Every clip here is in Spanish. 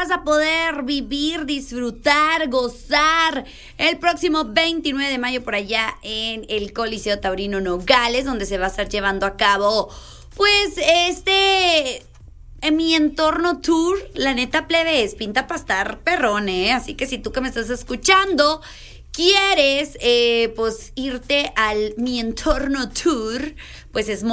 vas a poder vivir, disfrutar, gozar el próximo 29 de mayo por allá en el Coliseo Taurino Nogales, donde se va a estar llevando a cabo pues en mi entorno tour. La neta, plebes, pinta para estar perrón, así que si tú que me estás escuchando quieres pues irte al mi entorno tour, pues es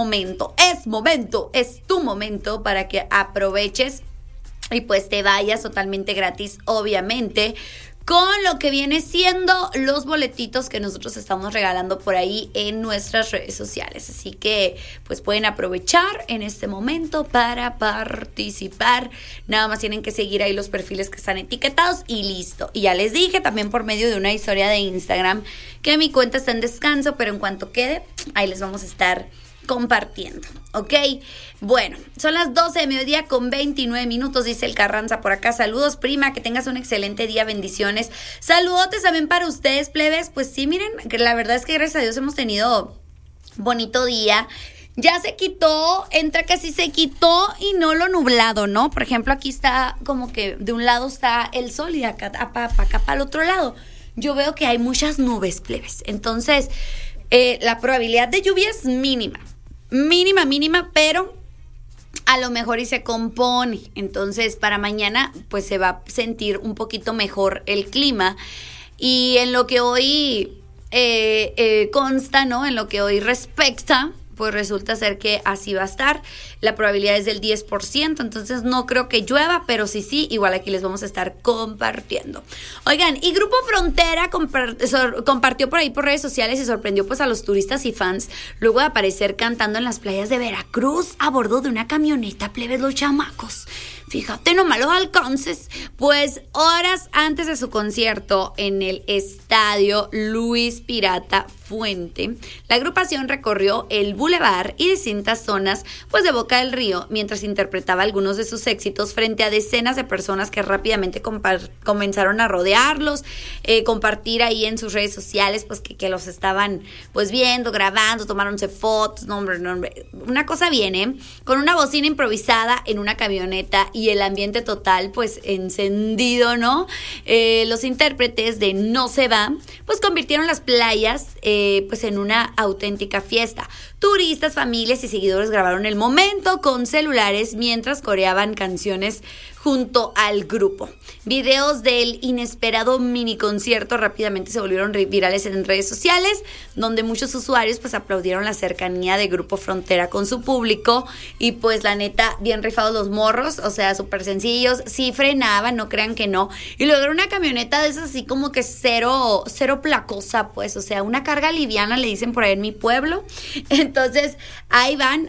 tu momento para que aproveches y pues te vayas totalmente gratis, obviamente, con lo que viene siendo los boletitos que nosotros estamos regalando por ahí en nuestras redes sociales. Así que pues pueden aprovechar en este momento para participar. Nada más tienen que seguir ahí los perfiles que están etiquetados y listo. Y ya les dije también por medio de una historia de Instagram que mi cuenta está en descanso, pero en cuanto quede, ahí les vamos a estar compartiendo, ¿ok? Bueno, son las 12 de mediodía con 29 minutos, dice el Carranza por acá. Saludos, prima, que tengas un excelente día, bendiciones. Saludotes también para ustedes, plebes. Pues sí, miren, que la verdad es que gracias a Dios hemos tenido bonito día. Ya se quitó, entre que sí se quitó y no lo nublado, ¿no? Por ejemplo, aquí está como que de un lado está el sol y de acá para el otro lado yo veo que hay muchas nubes, plebes. Entonces, la probabilidad de lluvia es mínima, pero a lo mejor y se compone. Entonces para mañana pues se va a sentir un poquito mejor el clima. Y en lo que hoy consta, ¿no? En lo que hoy respecta, pues resulta ser que así va a estar. La probabilidad es del 10%, entonces no creo que llueva, pero sí, igual aquí les vamos a estar compartiendo. Oigan, y Grupo Frontera compartió por ahí por redes sociales y sorprendió pues a los turistas y fans luego de aparecer cantando en las playas de Veracruz a bordo de una camioneta, plebes, los chamacos. Fíjate nomás los alcances. Pues horas antes de su concierto en el estadio Luis Pirata Fuente, la agrupación recorrió el bulevar y distintas zonas pues de Boca del Río mientras interpretaba algunos de sus éxitos frente a decenas de personas que rápidamente comenzaron a rodearlos, compartir ahí en sus redes sociales pues que los estaban pues viendo, grabando, tomáronse fotos, no hombre, una cosa viene con una bocina improvisada en una camioneta y el ambiente total pues encendido, ¿no? Los intérpretes de No Se Va pues convirtieron las playas pues en una auténtica fiesta. Turistas, familias y seguidores grabaron el momento con celulares mientras coreaban canciones junto al grupo. Videos del inesperado mini concierto rápidamente se volvieron virales en redes sociales, donde muchos usuarios pues aplaudieron la cercanía de Grupo Frontera con su público y pues la neta, bien rifados los morros, o sea, súper sencillos, sí frenaban, no crean que no, y luego era una camioneta de esas así como que cero placosa, pues, o sea, una carga liviana le dicen por ahí en mi pueblo. Entonces, ahí van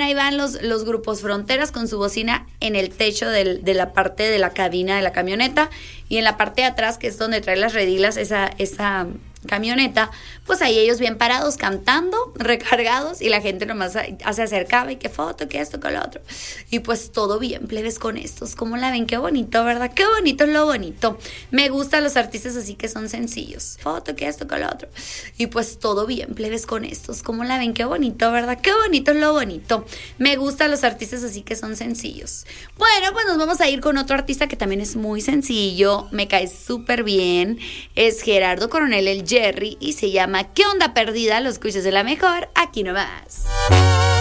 los grupos Fronteras con su bocina en el techo de la parte de la cabina de la camioneta y en la parte de atrás, que es donde trae las redilas esa camioneta, pues ahí ellos bien parados cantando, recargados, y la gente nomás se acercaba y qué foto, qué esto, qué lo otro, y pues todo bien, plebes, con estos. ¿Cómo la ven? Qué bonito, ¿verdad? Qué bonito es lo bonito. Me gustan los artistas así que son sencillos, foto, qué esto, qué lo otro, y pues todo bien, plebes, con estos. ¿Cómo la ven? Qué bonito, ¿verdad? Qué bonito es lo bonito. Me gustan los artistas así que son sencillos. Bueno, pues nos vamos a ir con otro artista que también es muy sencillo, me cae súper bien, es Gerardo Coronel, el Jerry, y se llama ¿Qué onda perdida? Lo escuchas de la mejor, aquí nomás.